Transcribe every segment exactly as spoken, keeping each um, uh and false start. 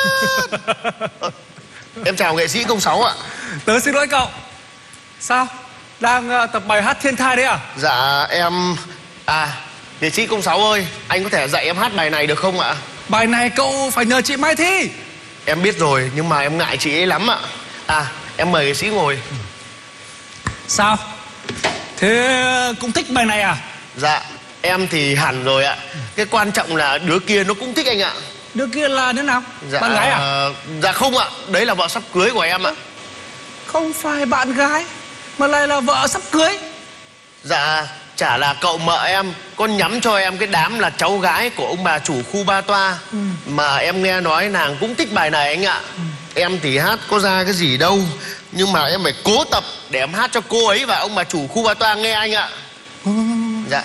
Ờ, em chào nghệ sĩ Công Sáu ạ. Tớ xin lỗi cậu. Sao? Đang uh, tập bài hát Thiên Thai đấy à? Dạ em... À, nghệ sĩ Công Sáu ơi, anh có thể dạy em hát bài này được không ạ? Bài này cậu phải nhờ chị Mai Thi. Em biết rồi, nhưng mà em ngại chị ấy lắm ạ. À, em mời nghệ sĩ ngồi. Sao? Thế cũng thích bài này à? Dạ, em thì hẳn rồi ạ. Cái quan trọng là đứa kia nó cũng thích anh ạ. Đứa kia là đứa nào? Dạ, bạn gái à? Dạ không ạ, đấy là vợ sắp cưới của em ạ. Không phải bạn gái, mà lại là vợ sắp cưới. Dạ, chả là cậu mợ em có nhắm cho em cái đám là cháu gái của ông bà chủ khu Ba Toa. ừ. Mà em nghe nói nàng cũng thích bài này anh ạ. ừ. Em thì hát có ra cái gì đâu, nhưng mà em phải cố tập để em hát cho cô ấy và ông bà chủ khu Ba Toa nghe anh ạ. ừ. Dạ.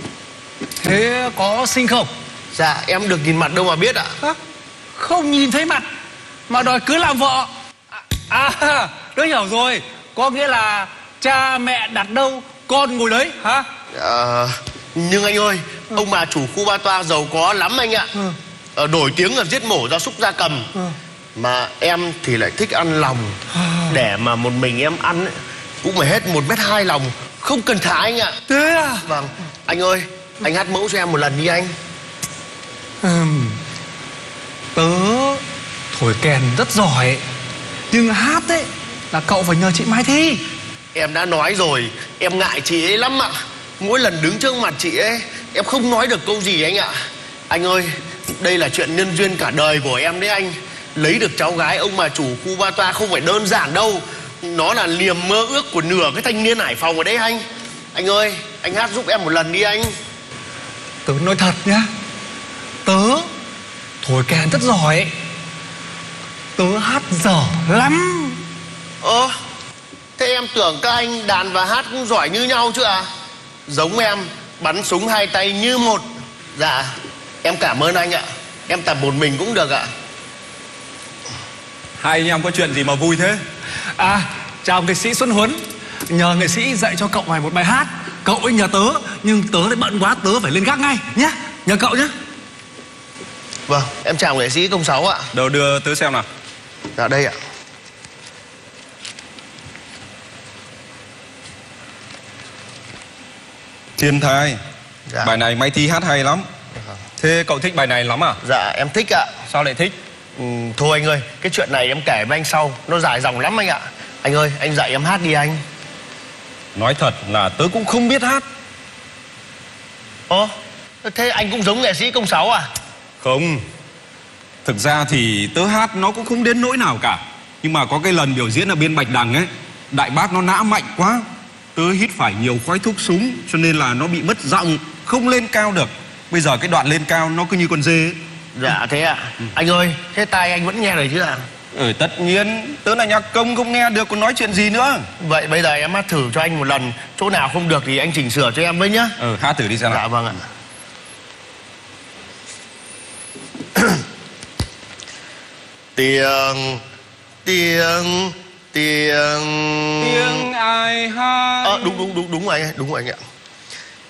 Thế có xinh không? Dạ, em được nhìn mặt đâu mà biết ạ. À, không nhìn thấy mặt mà đòi cưới làm vợ à? À, tôi hiểu rồi. Có nghĩa là cha mẹ đặt đâu con ngồi đấy hả? Ờ, nhưng anh ơi, ừ. ông bà chủ khu Ba Toa giàu có lắm anh ạ. ừ. ờ, Nổi tiếng là giết mổ gia súc gia cầm. ừ. Mà em thì lại thích ăn lòng. à. Để mà một mình em ăn ấy, cũng phải hết một mét hai lòng, không cần thả anh ạ. Thế à? Vâng. Anh ơi, anh hát mẫu cho em một lần đi anh. uhm. Tớ thổi kèn rất giỏi, nhưng hát ấy là cậu phải nhờ chị Mai Thi. Em đã nói rồi, em ngại chị ấy lắm ạ. Mỗi lần đứng trước mặt chị ấy, em không nói được câu gì anh ạ. Anh ơi, đây là chuyện nhân duyên cả đời của em đấy anh. Lấy được cháu gái ông bà chủ khu Ba Toa không phải đơn giản đâu. Nó là niềm mơ ước của nửa cái thanh niên Hải Phòng ở đấy anh. Anh ơi, anh hát giúp em một lần đi anh. Tớ nói thật nhá, tớ thổi kèn rất giỏi, tớ hát dở lắm. Ơ, thế em tưởng các anh đàn và hát cũng giỏi như nhau chứ à? Giống em, bắn súng hai tay như một. Dạ, em cảm ơn anh ạ. Em tập một mình cũng được ạ. Hai anh em có chuyện gì mà vui thế? À, chào nghệ sĩ Xuân Huấn. Nhờ nghệ sĩ dạy cho cậu vài một bài hát. Cậu ấy nhờ tớ, nhưng tớ lại bận quá, tớ phải lên gác ngay nhá. Nhờ cậu nhá. Vâng, em chào nghệ sĩ Công Sáu ạ. Đâu đưa tớ xem nào. Dạ đây ạ. Thiên Thai. Dạ. Bài này Mai Thi hát hay lắm. Thế cậu thích bài này lắm à? Dạ em thích ạ. Sao lại thích? ừ, Thôi anh ơi, cái chuyện này em kể với anh sau. Nó dài dòng lắm anh ạ. Anh ơi, anh dạy em hát đi anh. Nói thật là tớ cũng không biết hát. Ồ, thế anh cũng giống nghệ sĩ Công Sáu à? Không. Thực ra thì tớ hát nó cũng không đến nỗi nào cả. Nhưng mà có cái lần biểu diễn ở bên Bạch Đằng ấy, đại bác nó nã mạnh quá, tớ hít phải nhiều khói thuốc súng, cho nên là nó bị mất giọng, không lên cao được. Bây giờ cái đoạn lên cao nó cứ như con dê ấy. Dạ thế ạ. ừ. Anh ơi, thế tai anh vẫn nghe rồi chứ ạ? Ừ, tất nhiên. Tớ là nhạc công không nghe được, còn nói chuyện gì nữa. Vậy bây giờ em hát thử cho anh một lần. Chỗ nào không được thì anh chỉnh sửa cho em với nhá. Ừ, hát thử đi xem nào. Dạ vâng ạ. Tiếng Tiếng Tiếng Tiếng ai hát. Ờ, đúng đúng đúng đúng rồi anh, đúng rồi anh ạ.